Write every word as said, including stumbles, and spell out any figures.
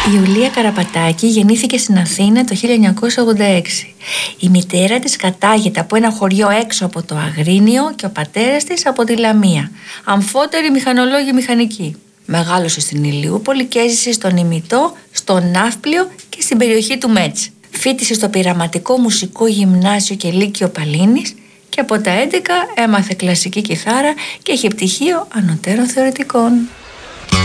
Η Ιουλία Καραπατάκη γεννήθηκε στην Αθήνα το χίλια εννιακόσια ογδόντα έξι. Η μητέρα της κατάγεται από ένα χωριό έξω από το Αγρίνιο και ο πατέρας της από τη Λαμία. Αμφότεροι μηχανολόγοι μηχανικοί. Μεγάλωσε στην Ηλιούπολη και έζησε στον Ημιτό, στο Ναύπλιο και στην περιοχή του Μέτς. Φοίτησε στο Πειραματικό Μουσικό Γυμνάσιο και Λύκειο Παλίνης και από τα έντεκα έμαθε κλασική κιθάρα και είχε πτυχίο ανωτέρων θεωρητικών.